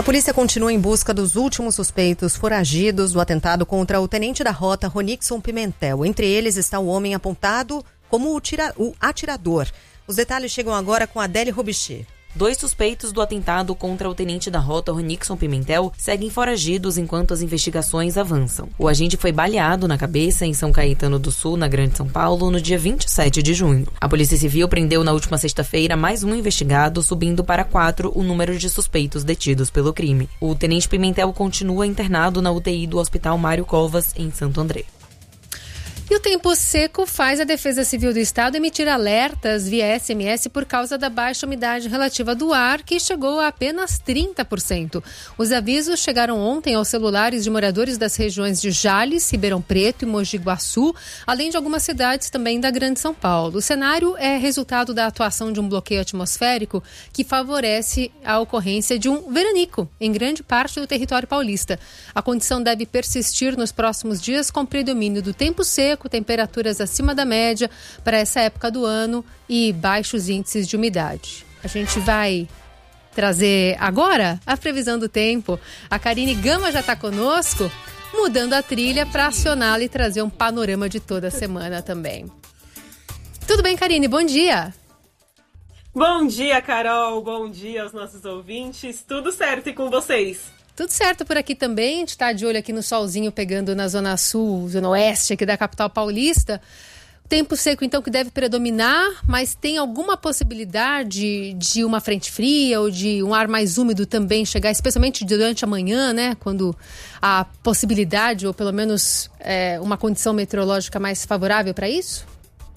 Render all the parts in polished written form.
polícia continua em busca dos últimos suspeitos foragidos do atentado contra o tenente da rota Ronixon Pimentel. Entre eles está o homem apontado como o atirador. Os detalhes chegam agora com Adélie Robichê. 2 suspeitos do atentado contra o tenente da rota Ronixon Pimentel seguem foragidos enquanto as investigações avançam. O agente foi baleado na cabeça em São Caetano do Sul, na Grande São Paulo, no dia 27 de junho. A Polícia Civil prendeu na última sexta-feira mais um investigado, subindo para 4 o número de suspeitos detidos pelo crime. O tenente Pimentel continua internado na UTI do Hospital Mário Covas, em Santo André. E o tempo seco faz a Defesa Civil do Estado emitir alertas via SMS por causa da baixa umidade relativa do ar, que chegou a apenas 30%. Os avisos chegaram ontem aos celulares de moradores das regiões de Jales, Ribeirão Preto e Mogi Guaçu, além de algumas cidades também da Grande São Paulo. O cenário é resultado da atuação de um bloqueio atmosférico que favorece a ocorrência de um veranico em grande parte do território paulista. A condição deve persistir nos próximos dias com predomínio do tempo seco, temperaturas acima da média para essa época do ano e baixos índices de umidade. A gente vai trazer agora a previsão do tempo. A Karine Gama já está conosco, mudando a trilha para acioná-la e trazer um panorama de toda a semana também. Tudo bem, Karine? Bom dia! Bom dia, Carol! Bom dia aos nossos ouvintes. Tudo certo e com vocês? Tudo certo por aqui também, a gente está de olho aqui no solzinho pegando na zona sul, zona oeste aqui da capital paulista. Tempo seco então que deve predominar, mas tem alguma possibilidade de uma frente fria ou de um ar mais úmido também chegar, especialmente durante a manhã, né? Quando a possibilidade ou pelo menos uma condição meteorológica mais favorável para isso?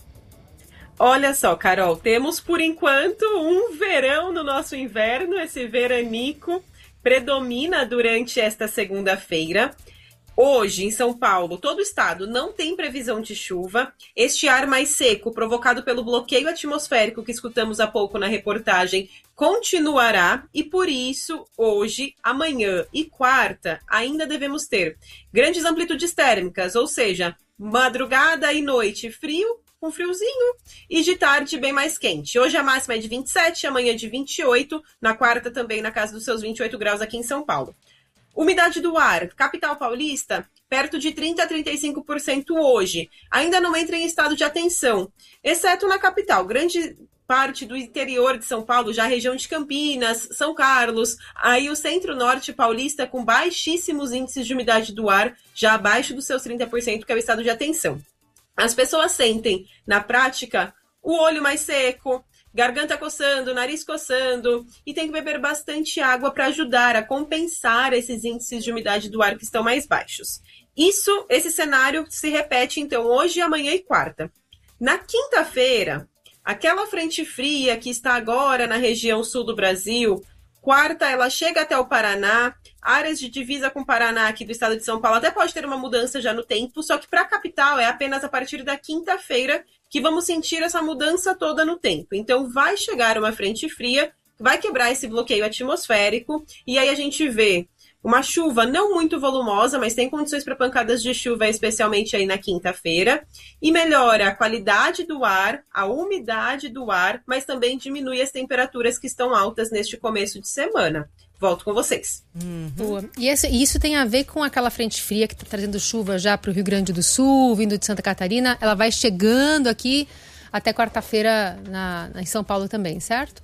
Olha só, Carol, temos por enquanto um verão no nosso inverno, esse veranico predomina durante esta segunda-feira. Hoje, em São Paulo, todo o estado não tem previsão de chuva. Este ar mais seco, provocado pelo bloqueio atmosférico que escutamos há pouco na reportagem, continuará e, por isso, hoje, amanhã e quarta, ainda devemos ter grandes amplitudes térmicas, ou seja, madrugada e noite frio, com friozinho, e de tarde bem mais quente. Hoje a máxima é de 27, amanhã de 28, na quarta também na casa dos seus 28 graus aqui em São Paulo. Umidade do ar, capital paulista, perto de 30% a 35% hoje. Ainda não entra em estado de atenção, exceto na capital. Grande parte do interior de São Paulo, já a região de Campinas, São Carlos, aí o centro-norte paulista com baixíssimos índices de umidade do ar, já abaixo dos seus 30%, que é o estado de atenção. As pessoas sentem, na prática, o olho mais seco, garganta coçando, nariz coçando, e tem que beber bastante água para ajudar a compensar esses índices de umidade do ar que estão mais baixos. Esse cenário se repete, então, hoje, amanhã e quarta. Na quinta-feira, aquela frente fria que está agora na região sul do Brasil, quarta, ela chega até o Paraná, áreas de divisa com o Paraná aqui do estado de São Paulo até pode ter uma mudança já no tempo, só que para a capital é apenas a partir da quinta-feira que vamos sentir essa mudança toda no tempo. Então vai chegar uma frente fria, vai quebrar esse bloqueio atmosférico e aí a gente vê uma chuva não muito volumosa, mas tem condições para pancadas de chuva, especialmente aí na quinta-feira, e melhora a qualidade do ar, a umidade do ar, mas também diminui as temperaturas que estão altas neste começo de semana. Volto com vocês. Boa. E isso tem a ver com aquela frente fria que está trazendo chuva já para o Rio Grande do Sul, vindo de Santa Catarina. Ela vai chegando aqui até quarta-feira em São Paulo também, certo?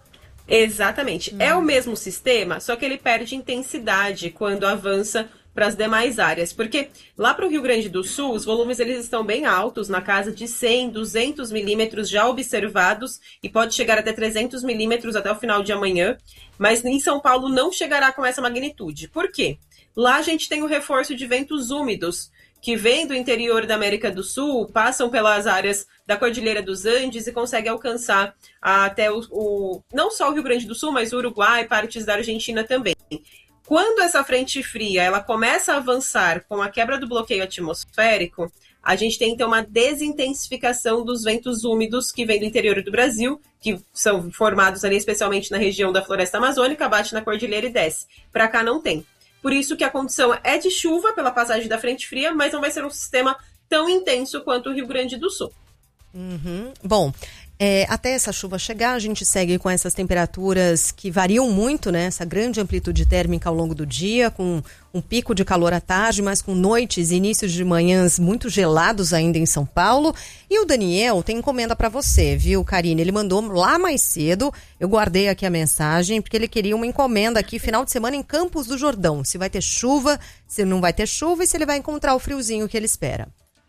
Exatamente. É o mesmo sistema, só que ele perde intensidade quando avança para as demais áreas. Porque lá para o Rio Grande do Sul, os volumes eles estão bem altos, na casa de 100, 200 milímetros já observados, e pode chegar até 300 milímetros até o final de amanhã. Mas em São Paulo não chegará com essa magnitude. Por quê? Lá a gente tem o reforço de ventos úmidos, que vêm do interior da América do Sul, passam pelas áreas da Cordilheira dos Andes e conseguem alcançar até não só o Rio Grande do Sul, mas o Uruguai, partes da Argentina também. Quando essa frente fria ela começa a avançar com a quebra do bloqueio atmosférico, a gente tem então uma desintensificação dos ventos úmidos que vêm do interior do Brasil, que são formados ali especialmente na região da Floresta Amazônica, bate na Cordilheira e desce. Para cá não tem. Por isso que a condição é de chuva pela passagem da frente fria, mas não vai ser um sistema tão intenso quanto o Rio Grande do Sul. Bom, Até essa chuva chegar, a gente segue com essas temperaturas que variam muito, né? Essa grande amplitude térmica ao longo do dia, com um pico de calor à tarde, mas com noites e inícios de manhãs muito gelados ainda em São Paulo. E o Daniel tem encomenda para você, viu, Karine? Ele mandou lá mais cedo, eu guardei aqui a mensagem, porque ele queria uma encomenda aqui, final de semana em Campos do Jordão. Se vai ter chuva, se não vai ter chuva e se ele vai encontrar o friozinho que ele espera.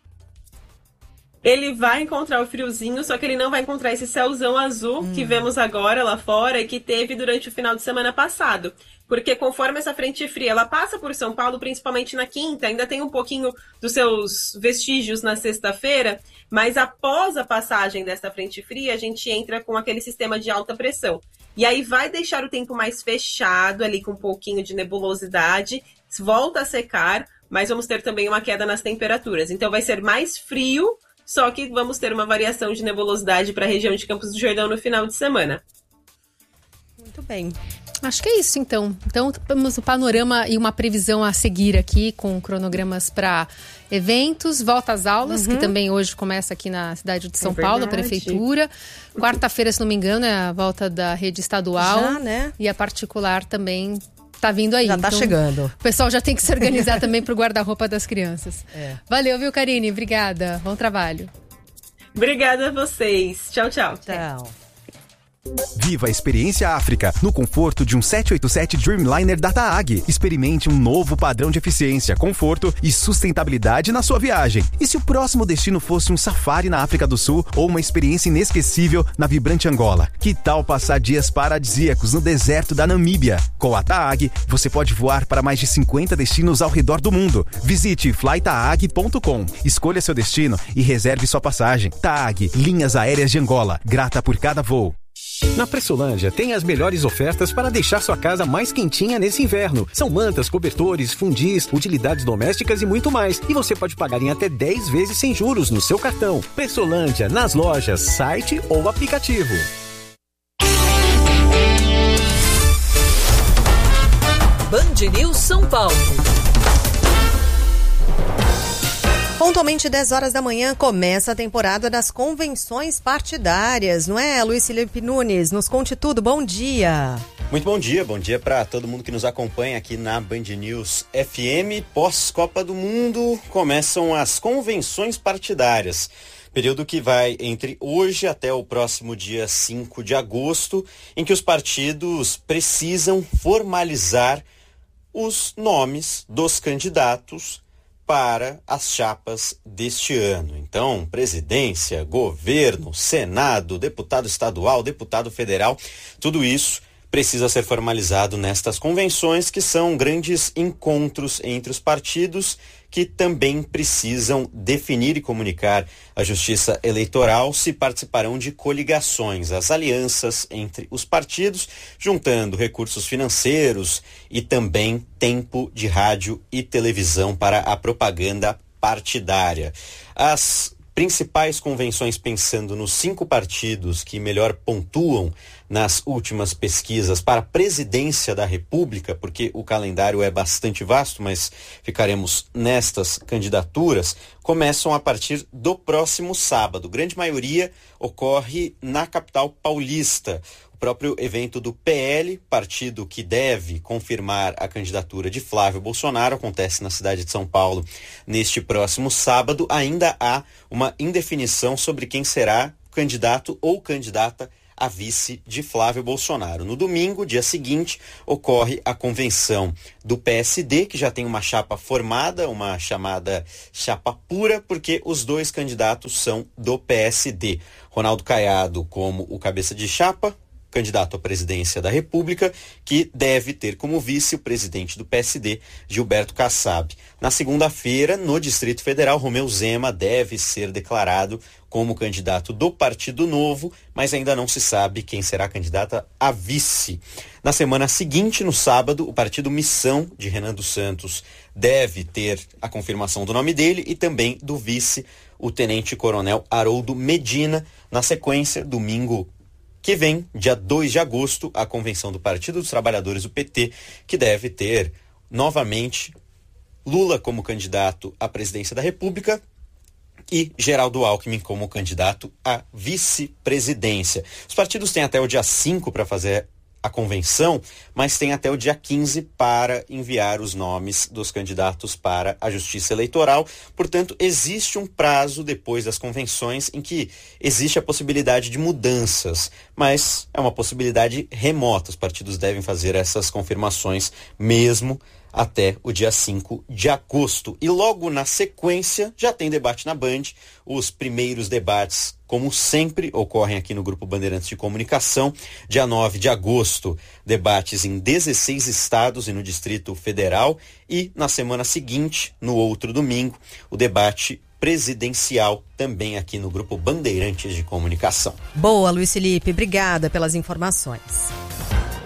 Ele vai encontrar o friozinho, só que ele não vai encontrar esse céuzão azul que vemos agora lá fora e que teve durante o final de semana passado. Porque conforme essa frente fria, ela passa por São Paulo, principalmente na quinta, ainda tem um pouquinho dos seus vestígios na sexta-feira, mas após a passagem dessa frente fria, a gente entra com aquele sistema de alta pressão. E aí vai deixar o tempo mais fechado, ali com um pouquinho de nebulosidade, volta a secar, mas vamos ter também uma queda nas temperaturas. Então vai ser mais frio, só que vamos ter uma variação de nebulosidade para a região de Campos do Jordão no final de semana. Muito bem. Acho que é isso, então. Então, temos um panorama e uma previsão a seguir aqui, com cronogramas para eventos, volta às aulas, que também hoje começa aqui na cidade de São Paulo, a prefeitura. Quarta-feira, se não me engano, é a volta da rede estadual. Já, né? E a particular também tá vindo aí. Já tá chegando. O pessoal já tem que se organizar também pro guarda-roupa das crianças. Valeu, viu, Karine? Obrigada. Bom trabalho. Obrigada a vocês. Tchau, tchau. Tchau. Viva a experiência África no conforto de um 787 Dreamliner da TAAG. Experimente um novo padrão de eficiência, conforto e sustentabilidade na sua viagem. E se o próximo destino fosse um safari na África do Sul ou uma experiência inesquecível na vibrante Angola? Que tal passar dias paradisíacos no deserto da Namíbia? Com a TAAG, você pode voar para mais de 50 destinos ao redor do mundo. Visite flytaag.com, escolha seu destino e reserve sua passagem. TAAG, Linhas Aéreas de Angola, grata por cada voo. Na Pressolândia tem as melhores ofertas para deixar sua casa mais quentinha nesse inverno. São mantas, cobertores, fundis, utilidades domésticas e muito mais. E você pode pagar em até 10 vezes sem juros no seu cartão. Pressolândia, nas lojas, site ou aplicativo. Band News São Paulo. Pontualmente 10 horas da manhã começa a temporada das convenções partidárias, não é, Luiz Felipe Nunes? Nos conte tudo, bom dia. Muito bom dia para todo mundo que nos acompanha aqui na Band News FM. Pós-Copa do Mundo começam as convenções partidárias. Período que vai entre hoje até o próximo dia 5 de agosto, em que os partidos precisam formalizar os nomes dos candidatos para as chapas deste ano. Então, presidência, governo, Senado, deputado estadual, deputado federal, tudo isso precisa ser formalizado nestas convenções, que são grandes encontros entre os partidos que também precisam definir e comunicar à Justiça Eleitoral se participarão de coligações, as alianças entre os partidos, juntando recursos financeiros e também tempo de rádio e televisão para a propaganda partidária. As principais convenções, pensando nos 5 partidos que melhor pontuam nas últimas pesquisas para a presidência da República, porque o calendário é bastante vasto, mas ficaremos nestas candidaturas, começam a partir do próximo sábado. Grande maioria ocorre na capital paulista. O próprio evento do PL, partido que deve confirmar a candidatura de Flávio Bolsonaro, acontece na cidade de São Paulo neste próximo sábado. Ainda há uma indefinição sobre quem será candidato ou candidata a vice de Flávio Bolsonaro. No domingo, dia seguinte, ocorre a convenção do PSD, que já tem uma chapa formada, uma chamada chapa pura, porque os 2 candidatos são do PSD. Ronaldo Caiado como o cabeça de chapa, candidato à presidência da República, que deve ter como vice o presidente do PSD, Gilberto Kassab. Na segunda-feira, no Distrito Federal, Romeu Zema deve ser declarado como candidato do Partido Novo, mas ainda não se sabe quem será a candidata a vice. Na semana seguinte, no sábado, o Partido Missão, de Renan dos Santos, deve ter a confirmação do nome dele e também do vice, o tenente-coronel Haroldo Medina. Na sequência, domingo que vem, dia 2 de agosto, a convenção do Partido dos Trabalhadores, o PT, que deve ter novamente Lula como candidato à presidência da República, e Geraldo Alckmin como candidato à vice-presidência. Os partidos têm até o dia 5 para fazer a convenção, mas tem até o dia 15 para enviar os nomes dos candidatos para a Justiça Eleitoral. Portanto, existe um prazo depois das convenções em que existe a possibilidade de mudanças, mas é uma possibilidade remota. Os partidos devem fazer essas confirmações mesmo até o dia 5 de agosto. E logo na sequência já tem debate na Band. Os primeiros debates, como sempre, ocorrem aqui no Grupo Bandeirantes de Comunicação. Dia 9 de agosto, debates em 16 estados e no Distrito Federal. E na semana seguinte, no outro domingo, o debate presidencial também aqui no Grupo Bandeirantes de Comunicação. Boa, Luiz Felipe. Obrigada pelas informações.